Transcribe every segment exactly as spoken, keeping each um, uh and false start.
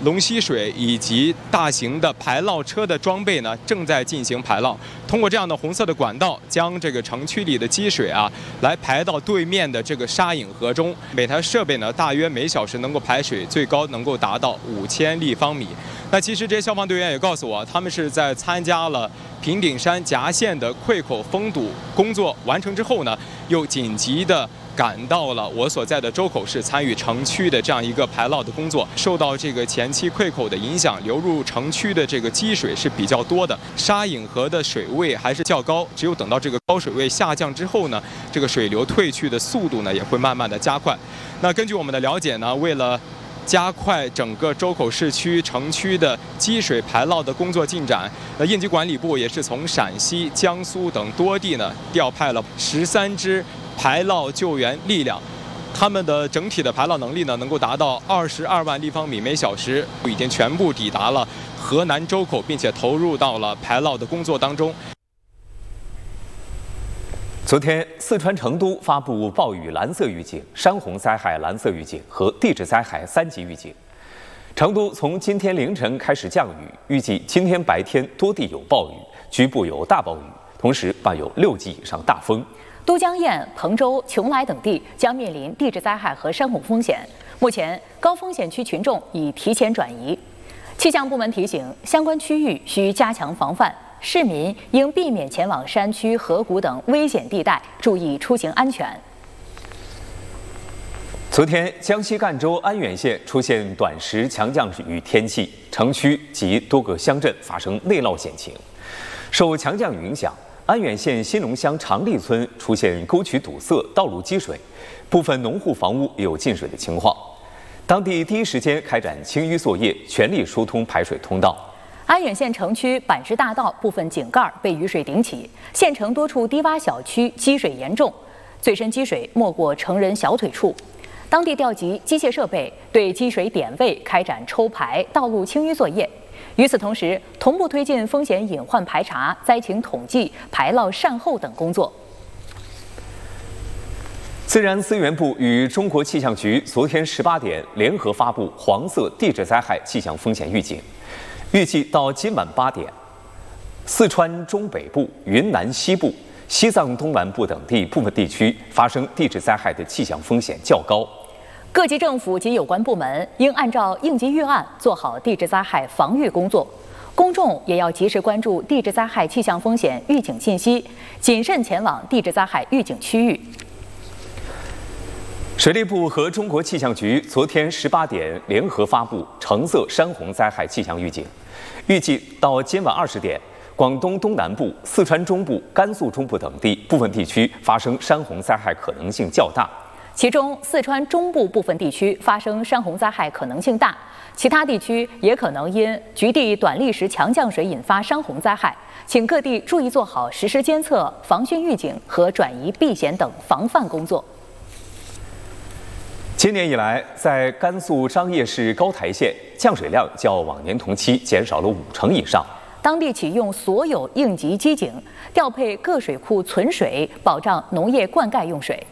龙吸水以及大型的排涝车的装备呢，正在进行排涝。通过这样的红色的管道，将这个城区里的积水啊，来排到对面的这个沙隐河中。每台设备呢，大约每小时能够排水最高能够达到五千立方米。那其实这些消防队员也告诉我，他们是在参加了平顶山夹线的溃口封堵工作完成之后呢，又紧急的赶到了我所在的周口市，参与城区的这样一个排涝的工作。受到这个前期溃口的影响，流入城区的这个积水是比较多的，沙隐河的水位还是较高。只有等到这个高水位下降之后呢，这个水流退去的速度呢也会慢慢的加快。那根据我们的了解呢，为了加快整个周口市区城区的积水排涝的工作进展，那应急管理部也是从陕西、江苏等多地呢调派了十三支排涝救援力量，他们的整体的排涝能力呢能够达到二十二万立方米每小时，已经全部抵达了河南周口，并且投入到了排涝的工作当中。 昨天，四川成都发布暴雨蓝色预警、山洪灾害蓝色预警和地质灾害三级预警。成都从今天凌晨开始降雨，预计今天白天多地有暴雨，局部有大暴雨，同时伴有六级以上大风。 都江堰、彭州、邛崃等地将面临地质灾害和山洪风险。目前，高风险区群众已提前转移。气象部门提醒，相关区域需加强防范。市民应避免前往山区、河谷等危险地带，注意出行安全。 昨天，江西赣州安远县出现短时强降雨天气，城区及多个乡镇发生内涝险情。受强降雨影响，安远县新隆乡长利村出现沟渠堵塞、道路积水，部分农户房屋也有进水的情况。当地第一时间开展清淤作业，全力疏通排水通道。 安远县城区板石大道部分井盖被雨水顶起，县城多处低洼小区积水严重，最深积水没过成人小腿处。当地调集机械设备，对积水点位开展抽排、道路清淤作业。与此同时，同步推进风险隐患排查、灾情统计、排涝善后等工作。 自然资源部与中国气象局昨天十八点联合发布黄色地质灾害气象风险预警。预计到今晚八点，四川中北部、云南西部、西藏东南部等地部分地区发生地质灾害的气象风险较高。 各级政府及有关部门应按照应急预案做好地质灾害防御工作，公众也要及时关注地质灾害气象风险预警信息，谨慎前往地质灾害预警区域。 水利部和中国气象局昨天十八点联合发布橙色山洪灾害气象预警。预计到今晚二十点，广东东南部、四川中部、甘肃中部等地部分地区发生山洪灾害可能性较大。 其中，四川中部部分地区发生山洪灾害可能性大，其他地区也可能因局地短历时强降水引发山洪灾害。请各地注意做好实时监测、防汛预警和转移避险等防范工作。 今年以来，在甘肃张掖市高台县，降水量较往年同期减少了五成以上。 当地启用所有应急机井，调配各水库存水，保障农业灌溉用水。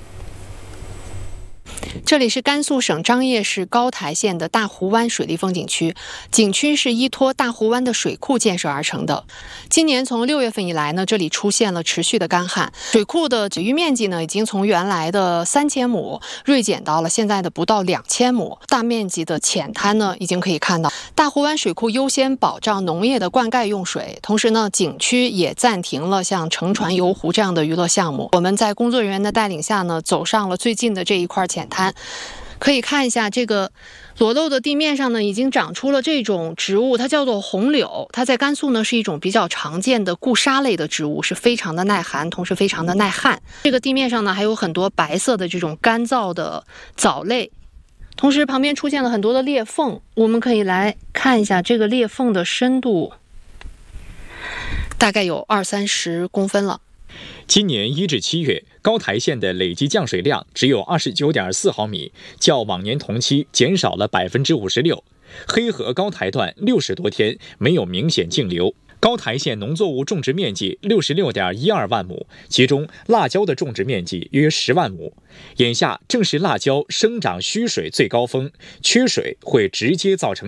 这里是甘肃省张掖市高台县的大湖湾水利风景区，景区是依托大湖湾的水库建设而成的。今年从六月份以来呢，这里出现了持续的干旱，水库的水域面积呢，已经从原来的三千亩锐减到了现在的不到两千亩。大面积的浅滩呢，已经可以看到大湖湾水库优先保障农业的灌溉用水，同时呢，景区也暂停了像乘船游湖这样的娱乐项目。我们在工作人员的带领下呢，走上了最近的这一块浅滩。可以看一下这个裸露的地面上呢，已经长出了这种植物，它叫做红柳。它在甘肃呢是一种比较常见的固沙类的植物，是非常的耐寒，同时非常的耐旱。这个地面上呢还有很多白色的这种干燥的藻类，同时旁边出现了很多的裂缝。我们可以来看一下这个裂缝的深度，大概有二三十公分了。 今年一至七月，高台县的累计降水量只有二十九点四毫米，较往年同期减少了百分之五十六。黑河高台段六十多天没有明显径流。高台县农作物种植面积六十六点一二万亩，其中辣椒的种植面积约十万亩。眼下正是辣椒生长需水最高峰，缺水会直接造成